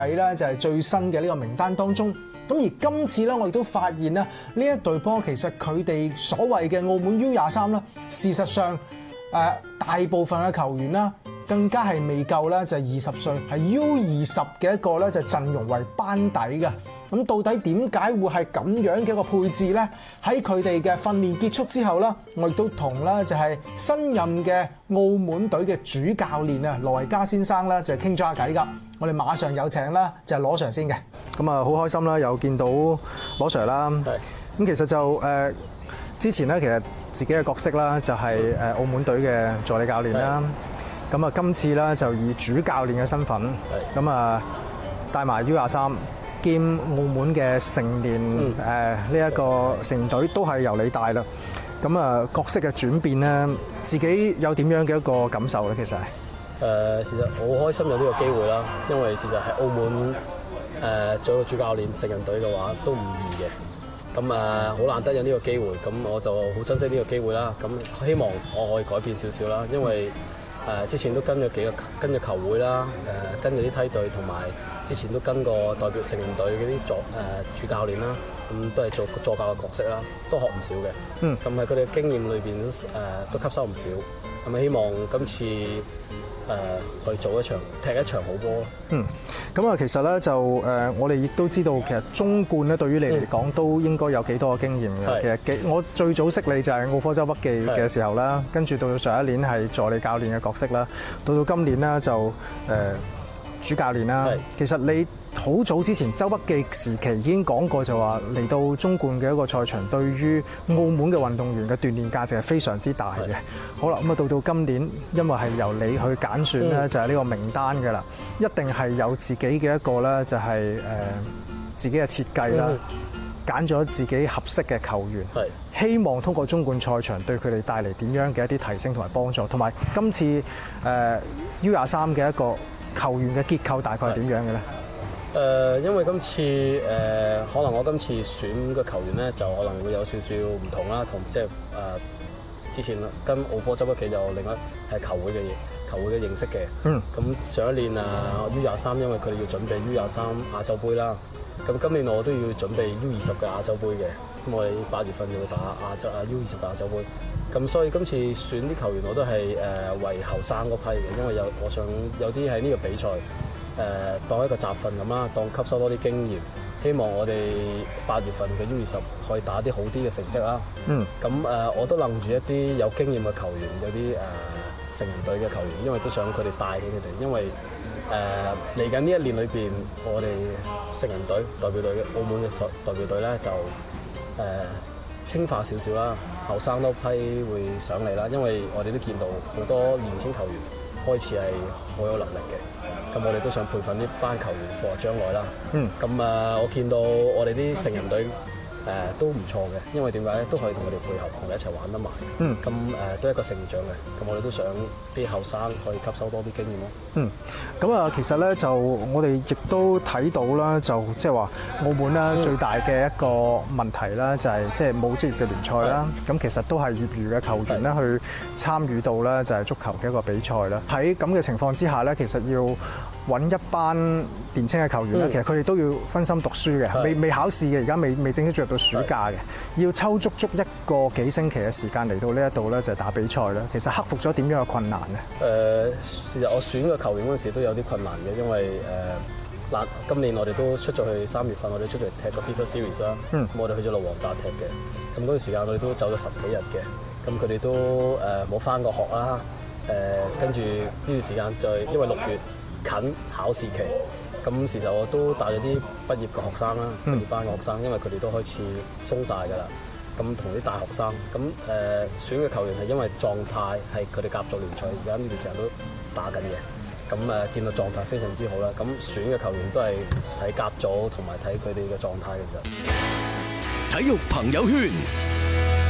喺咧就係最新嘅呢個名單當中。咁而今次咧，我亦都發現咧，呢一隊波其實佢哋所謂嘅澳門 U23啦，事實上大部分嘅球員啦，更加係未夠咧，就係20歲，係 U20嘅一個咧，就陣容為班底嘅。咁到底點解會係咁樣嘅一個配置咧？喺佢哋嘅訓練結束之後咧，我亦都同咧就係新任嘅澳門隊嘅主教練啊羅維嘉先生咧就傾咗下偈㗎。我哋馬上有請啦，就係羅 Sir 先嘅。咁啊，好開心啦，又見到羅 Sir 啦。咁其實就之前咧，其實自己嘅角色啦，就係澳門隊嘅助理教練啦。咁啊，今次咧就以主教練嘅身份，咁啊帶埋 U23兼澳門嘅成年呢一個成員隊都係由你帶啦。咁啊，角色嘅轉變咧，自己有點樣嘅一個感受咧？其實事實我好開心有呢個機會啦，因為事實喺澳門做個主教練成人隊嘅話都唔易嘅。咁好難得有呢個機會，咁我就好珍惜呢個機會啦。咁希望我可以改變少少啦，因為之前都跟咗球會啦，跟咗啲梯隊，同埋之前都跟過代表成人隊嗰啲主教練啦，咁都係做助教嘅角色啦，都學唔少嘅。咁喺佢哋嘅經驗裏邊都吸收唔少。咁希望今次去踢一場好波咯。 咁啊，其實咧就我哋亦都知道，其實中冠咧對於你嚟講都應該有幾多嘅經驗嘅。其實我最早識你就係奧科州筆記嘅時候啦，跟住到上一年係助理教練嘅角色啦，到今年啦就主教練啦。其實你好早之前州筆記時期已經講過，就話嚟到中冠嘅一個賽場，對於澳門嘅運動員嘅鍛鍊價值係非常之大嘅。好啦，咁啊到今年，因為係由你去揀選咧，就係呢個名單㗎啦，一定係有自己嘅一個咧，就係自己嘅設計啦，揀咗自己合適嘅球員，希望通過中冠賽場對佢哋帶嚟點樣嘅一啲提升同埋幫助，同埋今次U23嘅一個球員嘅結構大概係點樣嘅咧？ 因為今次可能我今次選嘅球員咧，就可能會有少少唔同啦，同即係之前跟奧科州筆記就另外係球會嘅認識嘅。咁上一年U23，因為佢哋要準備 U23亞洲杯啦。咁今年我都要準備 U20嘅亞洲杯嘅。咁我哋8月份就會打U20嘅亞洲杯。咁所以今次選啲球員我都係為後生嗰批嘅，因為我想有啲喺呢個比賽當一個集訓咁啦，當吸收多啲經驗。希望我哋8月份嘅 U20可以打啲好啲嘅成績啦。咁我都諗住一啲有經驗嘅球員，有啲成人隊嘅球員，因為都想佢哋帶起佢哋。因為嚟緊呢一年裏邊，我哋成人隊代表隊嘅澳門嘅代表隊咧就清化少少啦，後生多批會上嚟啦。因為我哋都見到好多年青球員開始係好有能力嘅。咁我哋都想培訓呢班球員放喺將來啦。咁我見到我哋啲成人隊都唔錯嘅，因為點解咧？都可以同佢哋配合，同佢哋一齊玩得埋。咁都係一個成長嘅。咁我哋都想啲後生可以吸收多啲經驗咯。 咁啊，其實咧就我哋亦都睇到啦，就即係話澳門啦最大嘅一個問題啦，就係即係冇職業嘅聯賽啦。咁其實都係業餘嘅球員咧去參與到咧就係足球嘅一個比賽啦。喺咁嘅情況之下咧，其實要揾一班年青嘅球員咧，其實佢哋都要分心讀書嘅，未考試嘅，而家未正式進入到暑假嘅，要抽足一個幾星期嘅時間嚟到呢一度咧就係打比賽啦。其實克服咗點樣嘅困難咧？ 其實我選個球員嗰陣時都有啲困難嘅，因為今年我哋都出咗去3月份，我哋出咗去踢個 FIFA Series 啦。咁我哋去咗路皇達踢嘅，咁嗰段時間我哋都走咗10幾日嘅，咁佢哋都冇返過學啦。跟住呢段時間就係因為6月近考試期，咁事實我都帶咗啲畢業嘅學生啦，畢業班嘅學生，因為佢哋都開始鬆晒㗎啦。咁同啲大學生，咁選嘅球員係因為狀態係佢哋甲組聯賽，而家呢段時間都打緊嘅。咁見到狀態非常之好啦。咁選嘅球員都係睇甲組同埋睇佢哋嘅狀態嘅時候。 體育朋友圈。